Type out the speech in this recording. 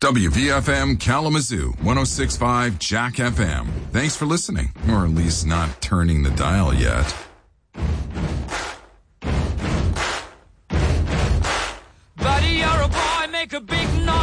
WVFM Kalamazoo, 106.5 Jack FM. Thanks for listening, or at least not turning the dial yet. Buddy, you're a boy, make a big noise.